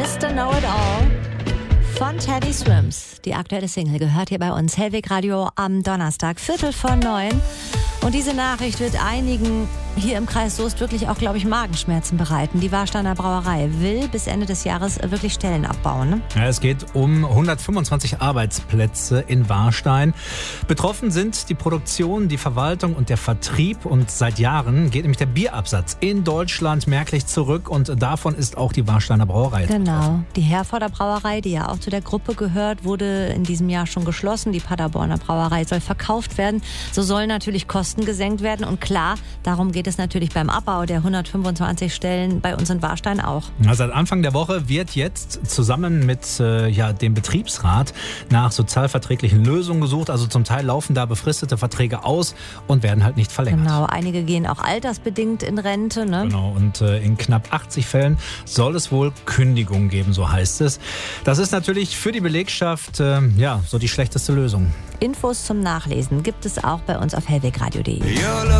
Mr. Know-It-All von Teddy Swims. Die aktuelle Single gehört hier bei uns. Hellweg Radio am Donnerstag, 8:45. Und diese Nachricht wird einigen hier im Kreis Soest wirklich auch, glaube ich, Magenschmerzen bereiten. Die Warsteiner Brauerei will bis Ende des Jahres wirklich Stellen abbauen. Ne? Ja, es geht um 125 Arbeitsplätze in Warstein. Betroffen sind die Produktion, die Verwaltung und der Vertrieb. Und seit Jahren geht nämlich der Bierabsatz in Deutschland merklich zurück. Und davon ist auch die Warsteiner Brauerei Genau. betroffen. Die Herforder Brauerei, die ja auch zu der Gruppe gehört, wurde in diesem Jahr schon geschlossen. Die Paderborner Brauerei soll verkauft werden. So sollen natürlich Kosten gesenkt werden. Und klar, darum geht es natürlich beim Abbau der 125 Stellen bei uns in Warstein auch. Ja, seit Anfang der Woche wird jetzt zusammen mit dem Betriebsrat nach sozialverträglichen Lösungen gesucht. Also zum Teil laufen da befristete Verträge aus und werden halt nicht verlängert. Genau, einige gehen auch altersbedingt in Rente. Ne? Genau, und in knapp 80 Fällen soll es wohl Kündigungen geben, so heißt es. Das ist natürlich für die Belegschaft so die schlechteste Lösung. Infos zum Nachlesen gibt es auch bei uns auf hellwegradio.de.